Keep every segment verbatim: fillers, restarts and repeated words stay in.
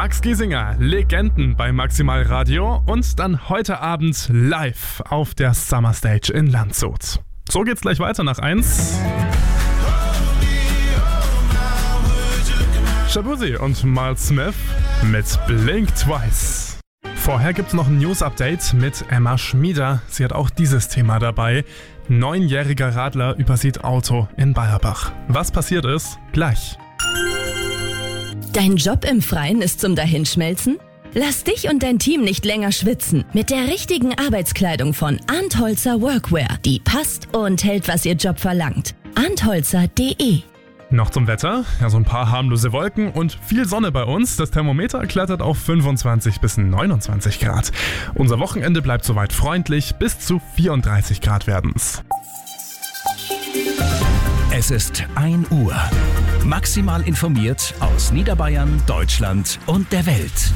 Max Giesinger, Legenden bei Maximal Radio und dann heute Abend live auf der Summer Stage in Landshut. So geht's gleich weiter nach eins. Shabuzi und Miles Smith mit Blink Twice. Vorher gibt's noch ein News-Update mit Emma Schmieder. Sie hat auch dieses Thema dabei. Neunjähriger Radler übersieht Auto in Bayerbach. Was passiert ist, gleich. Dein Job im Freien ist zum Dahinschmelzen? Lass dich und dein Team nicht länger schwitzen. Mit der richtigen Arbeitskleidung von Antholzer Workwear. Die passt und hält, was ihr Job verlangt. antholzer punkt de. Noch zum Wetter. Ja, so ein paar harmlose Wolken und viel Sonne bei uns. Das Thermometer klettert auf fünfundzwanzig bis neunundzwanzig Grad. Unser Wochenende bleibt soweit freundlich. Bis zu vierunddreißig Grad werden's. Es ist ein Uhr. Maximal informiert aus Niederbayern, Deutschland und der Welt.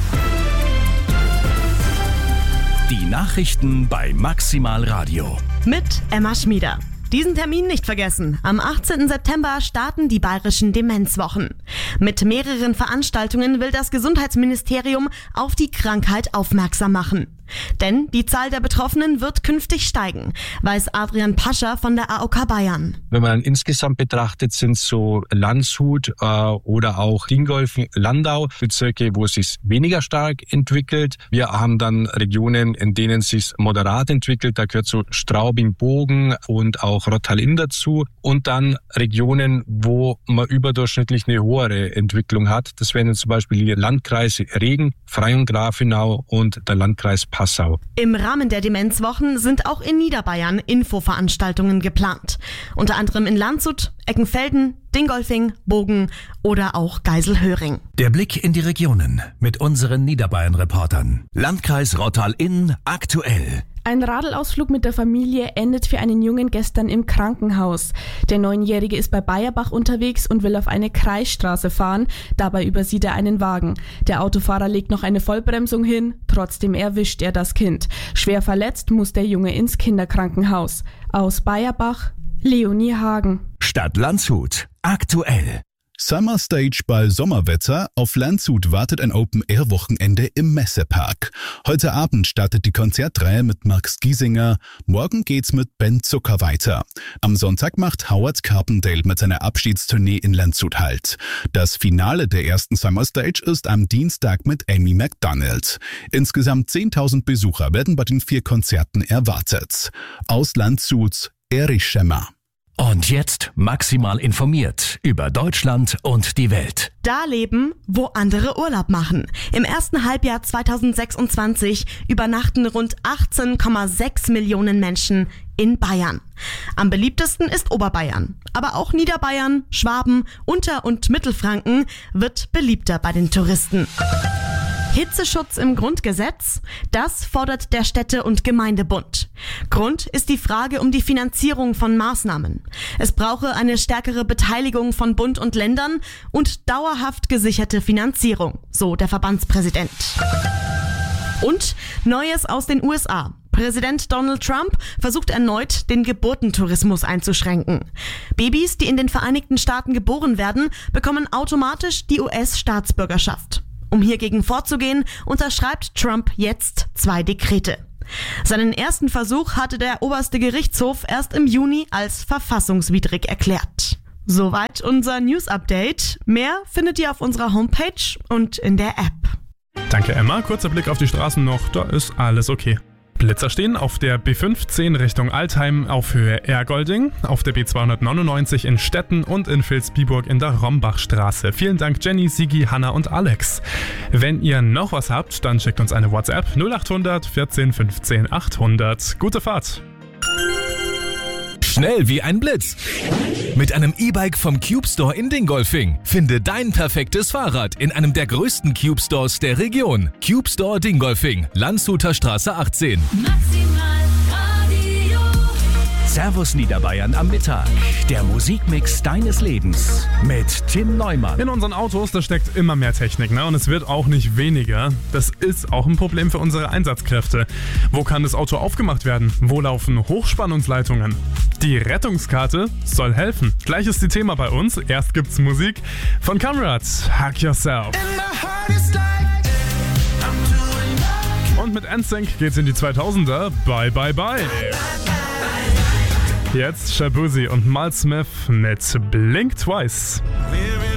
Die Nachrichten bei Maximal Radio. Mit Emma Schmieder. Diesen Termin nicht vergessen. Am achtzehnten September starten die bayerischen Demenzwochen. Mit mehreren Veranstaltungen will das Gesundheitsministerium auf die Krankheit aufmerksam machen. Denn die Zahl der Betroffenen wird künftig steigen, weiß Adrian Pascher von der A O K Bayern. Wenn man dann insgesamt betrachtet, sind so Landshut äh, oder auch Dingolfing, Landau Bezirke, wo es sich weniger stark entwickelt. Wir haben dann Regionen, in denen es sich moderat entwickelt. Da gehört so Straubing, Bogen und auch Rottal-Inn dazu. Und dann Regionen, wo man überdurchschnittlich eine höhere Entwicklung hat. Das wären zum Beispiel die Landkreise Regen, Freyung, Grafenau und der Landkreis Passau. Im Rahmen der Demenzwochen sind auch in Niederbayern Infoveranstaltungen geplant. Unter anderem in Landshut, Eckenfelden, Dingolfing, Bogen oder auch Geiselhöring. Der Blick in die Regionen mit unseren Niederbayern-Reportern. Landkreis Rottal-Inn aktuell. Ein Radlausflug mit der Familie endet für einen Jungen gestern im Krankenhaus. Der Neunjährige ist bei Bayerbach unterwegs und will auf eine Kreisstraße fahren. Dabei übersieht er einen Wagen. Der Autofahrer legt noch eine Vollbremsung hin. Trotzdem erwischt er das Kind. Schwer verletzt muss der Junge ins Kinderkrankenhaus. Aus Bayerbach, Leonie Hagen. Stadt Landshut aktuell. Summer Stage bei Sommerwetter. Auf Landshut wartet ein Open-Air-Wochenende im Messepark. Heute Abend startet die Konzertreihe mit Max Giesinger. Morgen geht's mit Ben Zucker weiter. Am Sonntag macht Howard Carpendale mit seiner Abschiedstournee in Landshut Halt. Das Finale der ersten Summer Stage ist am Dienstag mit Amy Macdonald. Insgesamt zehntausend Besucher werden bei den vier Konzerten erwartet. Aus Landshut, Erich Schemmer. Und jetzt maximal informiert über Deutschland und die Welt. Da leben, wo andere Urlaub machen. Im ersten Halbjahr zweitausendsechsundzwanzig übernachten rund achtzehn Komma sechs Millionen Menschen in Bayern. Am beliebtesten ist Oberbayern. Aber auch Niederbayern, Schwaben, Unter- und Mittelfranken wird beliebter bei den Touristen. Hitzeschutz im Grundgesetz? Das fordert der Städte- und Gemeindebund. Grund ist die Frage um die Finanzierung von Maßnahmen. Es brauche eine stärkere Beteiligung von Bund und Ländern und dauerhaft gesicherte Finanzierung, so der Verbandspräsident. Und Neues aus den U S A. Präsident Donald Trump versucht erneut, den Geburtentourismus einzuschränken. Babys, die in den Vereinigten Staaten geboren werden, bekommen automatisch die U S-Staatsbürgerschaft. Um hiergegen vorzugehen, unterschreibt Trump jetzt zwei Dekrete. Seinen ersten Versuch hatte der oberste Gerichtshof erst im Juni als verfassungswidrig erklärt. Soweit unser News-Update. Mehr findet ihr auf unserer Homepage und in der App. Danke Emma, kurzer Blick auf die Straßen noch, da ist alles okay. Blitzer stehen auf der B fünfzehn Richtung Altheim auf Höhe Ergolding, auf der B zweihundertneunundneunzig in Stetten und in Vilsbiburg in der Rombachstraße. Vielen Dank Jenny, Sigi, Hanna und Alex. Wenn ihr noch was habt, dann schickt uns eine WhatsApp null achthundert vierzehn fünfzehn achthundert. Gute Fahrt! Schnell wie ein Blitz. Mit einem E-Bike vom Cube Store in Dingolfing. Finde dein perfektes Fahrrad in einem der größten Cube Stores der Region. Cube Store Dingolfing, Landshuter Straße achtzehn. Maximal Radio. Servus Niederbayern am Mittag. Der Musikmix deines Lebens mit Tim Neumann. In unseren Autos, da steckt immer mehr Technik, ne? Und es wird auch nicht weniger. Das ist auch ein Problem für unsere Einsatzkräfte. Wo kann das Auto aufgemacht werden? Wo laufen Hochspannungsleitungen? Die Rettungskarte soll helfen. Gleich ist die Thema bei uns. Erst gibt's Musik von Kamrat, Hack Yourself. And my heart is like und mit N Sync geht's in die zweitausender. Bye, bye, bye. Jetzt Shabuzi und Mal Smith mit Blink Twice.